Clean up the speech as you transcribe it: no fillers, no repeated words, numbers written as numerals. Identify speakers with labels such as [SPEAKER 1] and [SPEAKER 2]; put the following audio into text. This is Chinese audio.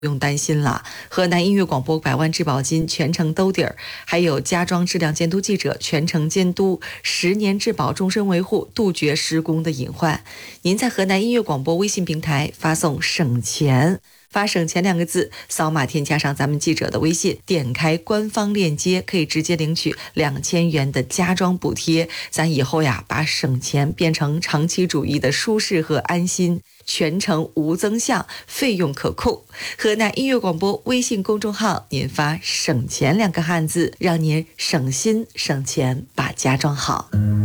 [SPEAKER 1] 不用担心了。河南音乐广播百万质保金全程兜底儿，还有家装质量监督记者全程监督，10年质保终身维护，杜绝施工的隐患。您在河南音乐广播微信平台发送省钱，发省钱2个字，扫码添加上咱们记者的微信，点开官方链接，可以直接领取2000元的家装补贴。咱以后呀，把省钱变成长期主义的舒适和安心，全程无增项，费用可控。河南音乐广播微信公众号，您发省钱2个汉字，让您省心省钱把家装好。